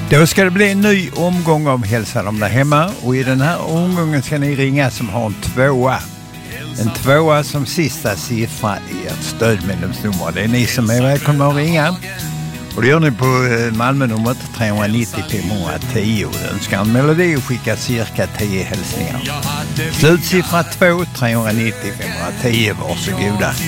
Då ska det bli en ny omgång av Hälsa dem där hemma. Och i den här omgången ska ni ringa som har en tvåa. En tvåa som sista siffra i ert stödmedlemsnummer. Det är ni som är välkomna att ringa. Och det gör ni på Malmö-numret 390 510. Önskar en melodi och skicka cirka 10 hälsningar. Slutsiffra 2 390 510. Varsågoda.